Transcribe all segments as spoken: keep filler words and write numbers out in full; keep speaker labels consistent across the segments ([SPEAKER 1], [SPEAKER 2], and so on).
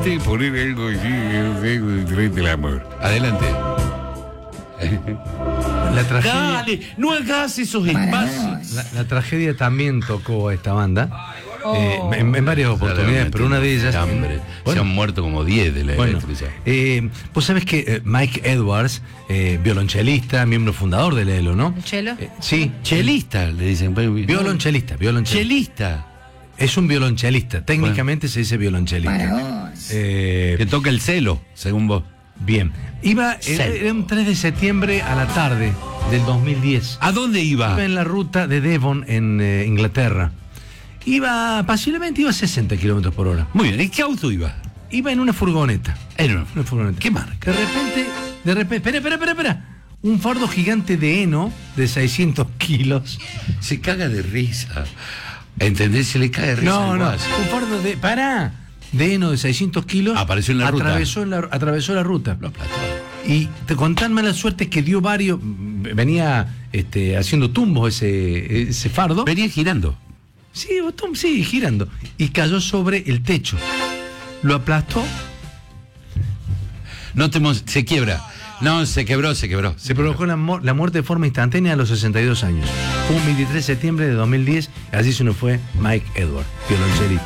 [SPEAKER 1] Sí, poner algo así, el del amor.
[SPEAKER 2] Adelante.
[SPEAKER 3] La tragedia,
[SPEAKER 2] Dale, no hagas esos espacios.
[SPEAKER 3] la, la tragedia también tocó a esta banda
[SPEAKER 4] Oh.
[SPEAKER 3] eh, en, en varias oportunidades, pero una de ellas.
[SPEAKER 2] Hambre. Se
[SPEAKER 3] Bueno,
[SPEAKER 2] han muerto como diez de la
[SPEAKER 3] bueno,
[SPEAKER 2] eléctrica.
[SPEAKER 3] eh, vos sabés que eh, Mike Edwards, eh, violonchelista, miembro fundador del E L O, ¿no?
[SPEAKER 4] ¿El chelo?
[SPEAKER 3] Eh, sí,
[SPEAKER 2] Chelista, le dicen.
[SPEAKER 3] violonchelista, violonchelista.
[SPEAKER 2] Chelista.
[SPEAKER 3] Es un violonchelista, técnicamente se dice violonchelista. Eh,
[SPEAKER 2] Que toca el celo, según vos.
[SPEAKER 3] bien, iba, era,
[SPEAKER 2] Celo.
[SPEAKER 3] era un tres de septiembre a la tarde del dos mil diez.
[SPEAKER 2] ¿A dónde iba?
[SPEAKER 3] Iba en la ruta de Devon en eh, Inglaterra. Iba, posiblemente iba a sesenta kilómetros por hora.
[SPEAKER 2] Muy bien, ¿en qué auto iba?
[SPEAKER 3] Iba en una furgoneta.
[SPEAKER 2] Era una-
[SPEAKER 3] Una furgoneta.
[SPEAKER 2] ¿Qué marca?
[SPEAKER 3] De repente, de repente, espera, espera, espera, espera. Un fardo gigante de heno de seiscientos kilos.
[SPEAKER 2] Se caga de risa. ¿Entendés? Se le cae de risa.
[SPEAKER 3] No,
[SPEAKER 2] al
[SPEAKER 3] no,
[SPEAKER 2] guaso.
[SPEAKER 3] un fardo de, pará, de heno de seiscientos kilos.
[SPEAKER 2] Apareció en la ruta.
[SPEAKER 3] atravesó La, atravesó la ruta.
[SPEAKER 2] Lo aplastó.
[SPEAKER 3] Y te, con tan mala suerte que dio varios, venía este, haciendo tumbos ese, ese fardo.
[SPEAKER 2] Venía girando.
[SPEAKER 3] Sí, botón, sí, girando. Y cayó sobre el techo. Lo aplastó.
[SPEAKER 2] No te mo- se quiebra. No, se quebró, se quebró.
[SPEAKER 3] Se provocó la, mu- la muerte de forma instantánea a los sesenta y dos años. Fue un veintitrés de septiembre de dos mil diez. Así se nos fue Mike Edwards, violonchelista.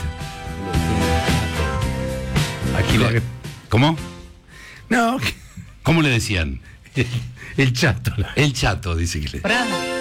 [SPEAKER 2] Aquí le- ¿Cómo?
[SPEAKER 3] No,
[SPEAKER 2] ¿Cómo le decían?
[SPEAKER 3] el chato.
[SPEAKER 2] El chato, dice que le.
[SPEAKER 4] Fran.